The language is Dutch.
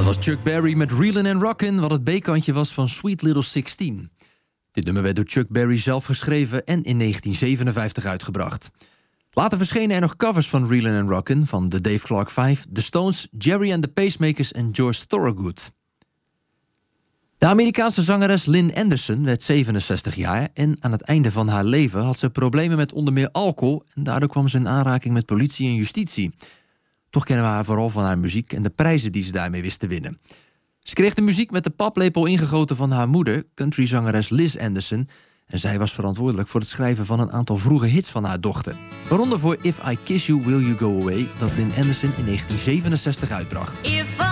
was Chuck Berry met Reelin' and Rockin', wat het B-kantje was van Sweet Little 16. Dit nummer werd door Chuck Berry zelf geschreven en in 1957 uitgebracht. Later verschenen er nog covers van Reelin' and Rockin' van de Dave Clark 5, The Stones, Jerry and the Pacemakers en George Thorogood. De Amerikaanse zangeres Lynn Anderson werd 67 jaar en aan het einde van haar leven had ze problemen met onder meer alcohol en daardoor kwam ze in aanraking met politie en justitie. Toch kennen we haar vooral van haar muziek en de prijzen die ze daarmee wist te winnen. Ze kreeg de muziek met de paplepel ingegoten van haar moeder, countryzangeres Liz Anderson, en zij was verantwoordelijk voor het schrijven van een aantal vroege hits van haar dochter. Waaronder voor If I Kiss You Will You Go Away, dat Lynn Anderson in 1967 uitbracht.